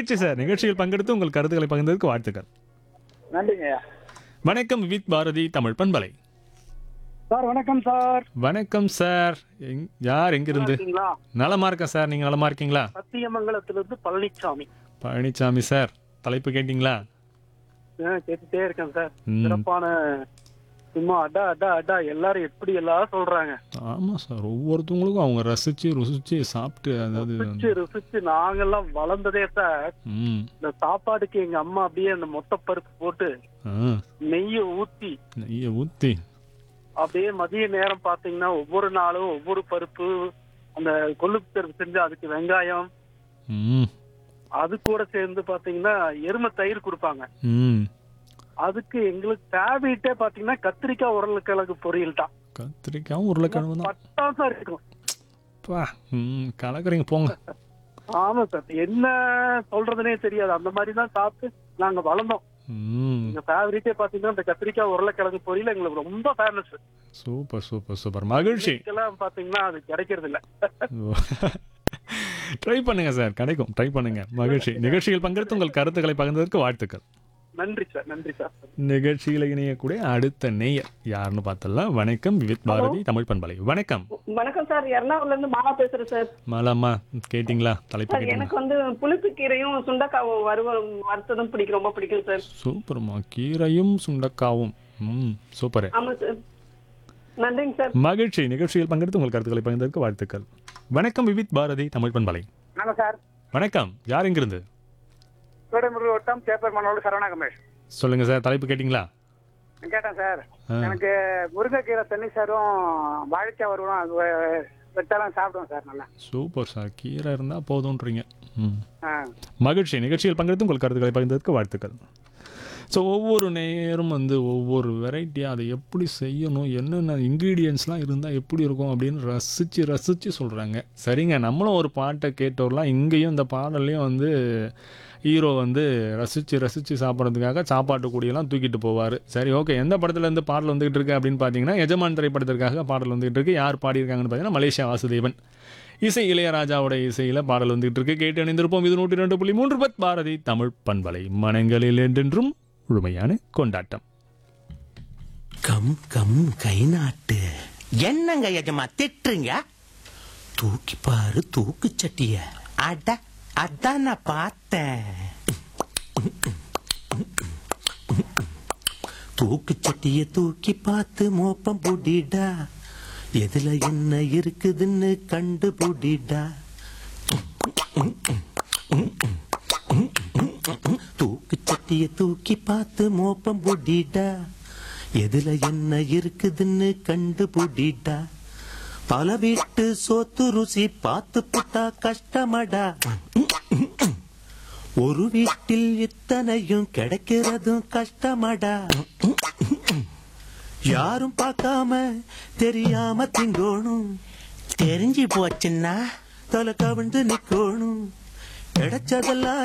மகிழ்ச்சி சார். நிகழ்ச்சியில் பங்கெடுத்து உங்கள் கருத்துக்களை பகிர்ந்ததற்கு வாழ்த்துக்கள். நன்றிங்க. வணக்கம் வித் பாரதி தமிழ் பண்பலை. சார் வணக்கம் சார். வணக்கம் சார். யார் எங்கிருந்து? இருக்கீங்களா? நலமா இருக்கேன் சார். நீங்க நலமா இருக்கீங்களா? சத்தியமங்கலத்திலிருந்து பழனிசாமி. பழனிசாமி சார், தலைப்பு கேட்டீங்களா? கேட்டுட்டே இருக்கேன் சார். ம். சிறப்பான சும்மா அடா அடா அடா எல்லாரும் எப்படி எல்லாம் சொல்றாங்க. ஆமா சார், ஒவ்வொருத்தவங்களுக்கும் அவங்க ரசிச்சு ருசிச்சு சாப்பிட்டு அதாவது ருசிச்சு நாங்கெல்லாம் வளர்ந்ததே சார். ம் இந்த சாப்பாடுக்கு எங்க அம்மா அப்படியே அந்த மொத்த பருப்பு போட்டு ஆ நெய்ய ஊத்தி நெய்யை ஊற்றி அப்படியே மதிய நேரம் பாத்தீங்கன்னா ஒவ்வொரு நாளும் ஒவ்வொரு பருப்பு அந்த கொள்ளுப்பு பருப்பு செஞ்சு அதுக்கு வெங்காயம் ம் அது கூட சேர்ந்து பாத்தீங்கன்னா எருமை தயிர் கொடுப்பாங்க. ம் அதுக்கு எங்களுக்கு ஃபேவரட்டே பாத்தீங்கன்னா கத்திரிக்காய் உருளைக்கிழங்கு பொரியல் தான். கத்திரிக்காயும் உருளைக்கிழங்கு தான். பட்டாசா இருக்கும். பா, கலக்குறீங்க போங்க. ஆமா சார், என்ன சொல்றதுனே தெரியாது. அந்த மாதிரி தான் சாப்பிட்டு நாங்க வளர்ந்தோம். ம் எங்க ஃபேவரட்டே பாத்தீங்கன்னா இந்த கத்திரிக்காய் உருளைக்கிழங்கு பொரியல் எங்களுக்கு ரொம்ப ஃபேமஸ். Super super super. மகிழ்ச்சி. இதெல்லாம் பாத்தீங்கன்னா அது கிடைக்கிறது இல்ல. ட்ரை பண்ணுங்க சார், கிடைக்கும். ட்ரை பண்ணுங்க. மகிழ்ச்சி. நிகழ்ச்சியில் பங்கெடுத்து உங்கள் கருத்துக்களை பகிர்ந்ததற்கு வாழ்த்துக்கள். நன்றி சார். நன்றி சார். நிகழ்ச்சியில் இணையக்கூடிய அடுத்த நேயர் யாருன்னு பார்த்தலாம். வணக்கம் வித் பாரதி தமிழ் பண்பலை. வணக்கம். வணக்கம் சார், எர்ணாகுளம்ல இருந்து மாலா பேசுறேன் சார். மாலாமா, கேட்டிங்களா? தலைப்பு சார், கேட்டீங்களா? எனக்கு வந்து புளிப்பு கீரையும் சுண்டக்காவும் வறுத்ததும் பிடிக்கும், ரொம்ப பிடிக்கும் சார். சூப்பர்மா. கீரையும் சுண்டக்காவும். சூப்பர். ஆமா சார். நன்றிங்க சார். மகிழ்ச்சி. நிகழ்ச்சியில் பங்கெடுத்து உங்கள் கருத்துக்களை பகிர்ந்ததற்கு வாழ்த்துக்கள். வணக்கம் வித் பாரதி தமிழ் பண்பலை. வணக்கம் சார். வணக்கம். யார் எங்கிருந்து? கோடைமுருகன் வட்டம் சேப்பர் மண்ணோடு சரவணா கமேஷ். சொல்லுங்க சார், தலைப்பு கேட்டிங்களா? கேட்டேன் சார். ஆ. எனக்கு முருங்கைக்கீரை தண்ணி சாரும் வாழைக்காய் வருவோம் அது வச்சாலும் சாப்பிடுவோம் சார். நல்லா சூப்பர் சார். கீரை இருந்தால் போதுன்றீங்க. ஆ. மகிழ்ச்சி. நிகழ்ச்சியில் பங்கெடுத்து உங்கள் கருத்துக்களை பகிர்ந்ததற்கு வாழ்த்துக்கள். ஸோ ஒவ்வொரு நேரம் வந்து ஒவ்வொரு வெரைட்டியாக அதை எப்படி செய்யணும், என்னென்ன இன்க்ரீடியன்ஸ்லாம் இருந்தால் எப்படி இருக்கும் அப்படின்னு ரசித்து ரசித்து சொல்கிறாங்க. சரிங்க, நம்மளும் ஒரு பாட்டை கேட்டோர்லாம் இங்கேயும் இந்த பாடல்லையும் வந்து ஹீரோ வந்து ரசித்து ரசித்து சாப்பிட்றதுக்காக சாப்பாட்டு கூடியெல்லாம் தூக்கிட்டு போவார். சரி, ஓகே. எந்த படத்துலேருந்து பாடல் வந்துகிட்டு இருக்கு அப்படின்னு பார்த்தீங்கன்னா எஜமான் திரைப்படத்திற்காக பாடல் வந்துகிட்டு இருக்கு. யார் பாடியிருக்காங்கன்னு பார்த்தீங்கன்னா மலேசியா வாசுதேவன். இசை இளையராஜாவோட இசையில் பாடல் வந்துகிட்டு இருக்கு. கேட்டு அணிந்திருப்போம். இது 102.3 பாரதி தமிழ் பண்பலை. மனங்களில் என்றென்றும் முழுமையான கொண்டாட்டம். கம் கம் கை நாட்டு. என்னங்க எஜமா திட்டுறீங்க? தூக்கி பாரு தூக்கு சட்டிய. அட அதான் நான் பார்த்தேன். தூக்கு சட்டிய தூக்கி பார்த்து மோப்பம் புடிடா. எதுல என்ன இருக்குதுன்னு கண்டு புடிடா. தூக்கு சட்டிய தூக்கி பார்த்து மோப்பம் புடிடா. எதுல என்ன இருக்குதுன்னு கண்டு புடிடா. பல வீட்டு சோத்து ருசி பார்த்து புட்டா கஷ்டமடா. ஒரு வீட்டில் இத்தனையும் கிடைக்கிறதும் கஷ்டமடா. யாரும் பார்க்காம தெரியாம திங்கோணும். தெரிஞ்சு போச்சுன்னா தலை கவிழ்ந்து நிக்கோணும். கிடைச்சதெல்லாம்